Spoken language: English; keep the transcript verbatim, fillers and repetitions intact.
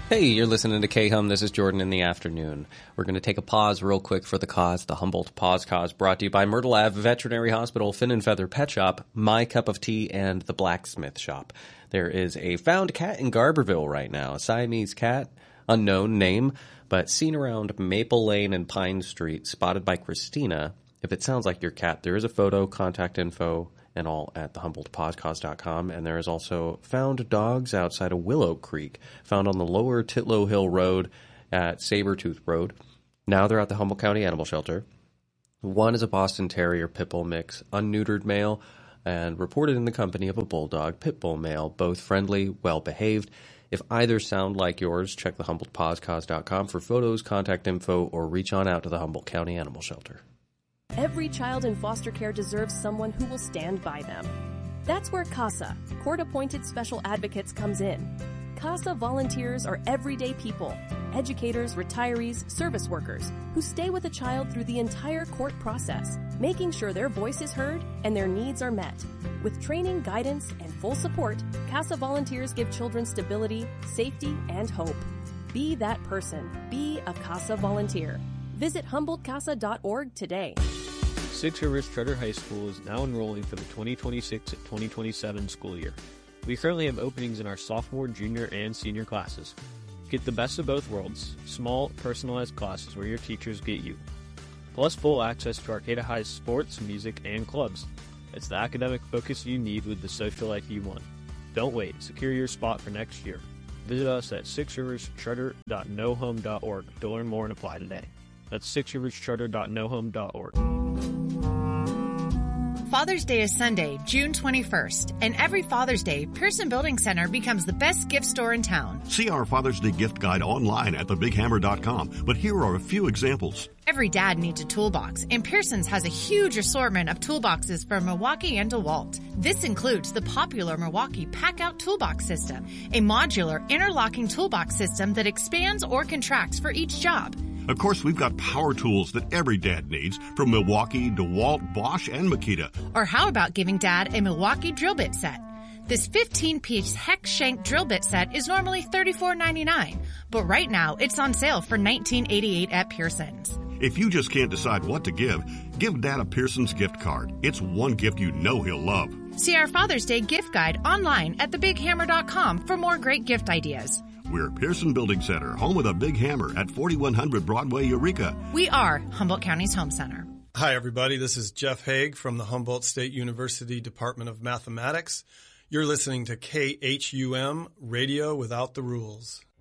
Hey, you're listening to K-Hum. This is Jordan in the afternoon. We're going to take a pause real quick for the cause. The Humboldt Pause Cause brought to you by Myrtle Ave Veterinary Hospital, Fin and Feather Pet Shop, My Cup of Tea, and the Blacksmith Shop. There is a found cat in Garberville right now, a Siamese cat, unknown name, but seen around Maple Lane and Pine Street, spotted by Christina. If it sounds like your cat, there is a photo, contact info, and all at the humboldt pause cause dot com. And there is also found dogs outside of Willow Creek, found on the lower Titlow Hill Road at Sabertooth Road. Now they're at the Humboldt County Animal Shelter. One is a Boston Terrier Pit Bull mix, unneutered male, and reported in the company of a Bulldog Pit Bull male, both friendly, well-behaved. If either sound like yours, check the humboldt pause cause dot com for photos, contact info, or reach on out to the Humboldt County Animal Shelter. Every child in foster care deserves someone who will stand by them. That's where CASA, court-appointed special advocates, comes in. CASA volunteers are everyday people, educators, retirees, service workers, who stay with a child through the entire court process, making sure their voice is heard and their needs are met. With training, guidance, and full support, CASA volunteers give children stability, safety, and hope. Be that person. Be a CASA volunteer. Visit humboldt casa dot org today. Six Rivers Charter High School is now enrolling for the twenty twenty-six to twenty twenty-seven school year. We currently have openings in our sophomore, junior, and senior classes. Get the best of both worlds, small, personalized classes where your teachers get you. Plus full access to Arcata High's sports, music, and clubs. It's the academic focus you need with the social life you want. Don't wait. Secure your spot for next year. Visit us at six rivers charter dot no home dot org to learn more and apply today. That's six rivers charter dot no home dot org. Father's Day is Sunday, June twenty-first, and every Father's Day, Pearson Building Center becomes the best gift store in town. See our Father's Day gift guide online at the big hammer dot com, but here are a few examples. Every dad needs a toolbox, and Pearson's has a huge assortment of toolboxes from Milwaukee and DeWalt. This includes the popular Milwaukee Pack-Out Toolbox System, a modular interlocking toolbox system that expands or contracts for each job. Of course, we've got power tools that every dad needs, from Milwaukee, DeWalt, Bosch, and Makita. Or how about giving Dad a Milwaukee drill bit set? This fifteen-piece hex shank drill bit set is normally thirty-four ninety-nine, but right now it's on sale for nineteen eighty-eight at Pearson's. If you just can't decide what to give, give Dad a Pearson's gift card. It's one gift you know he'll love. See our Father's Day gift guide online at the big hammer dot com for more great gift ideas. We're Pearson Building Center, home of the Big Hammer at forty-one hundred Broadway, Eureka. We are Humboldt County's home center. Hi, everybody. This is Jeff Haig from the Humboldt State University Department of Mathematics. You're listening to K H U M, Radio Without the Rules.